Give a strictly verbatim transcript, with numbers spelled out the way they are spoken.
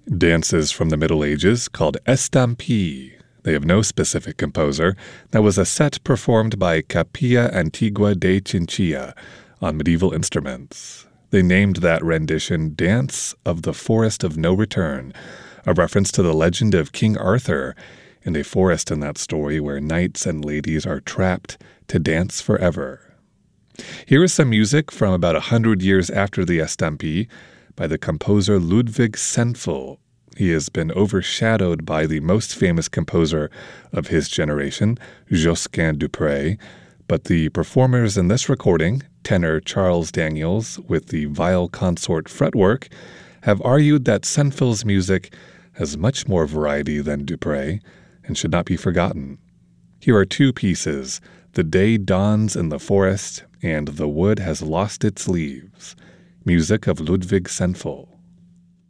Dances from the Middle Ages called estampis. They have no specific composer. That was a set performed by Capilla Antigua de Chinchilla on medieval instruments. They named that rendition Dance of the Forest of No Return, a reference to the legend of King Arthur and a forest in that story where knights and ladies are trapped to dance forever. Here is some music from about a hundred years after the estampis by the composer Ludwig Senfl. He has been overshadowed by the most famous composer of his generation, Josquin du Pré, but the performers in this recording, tenor Charles Daniels with the viol consort fretwork, have argued that Senfl's music has much more variety than du Pré and should not be forgotten. Here are two pieces, The Day Dawns in the Forest and The Wood Has Lost Its Leaves, music of Ludwig Senfl.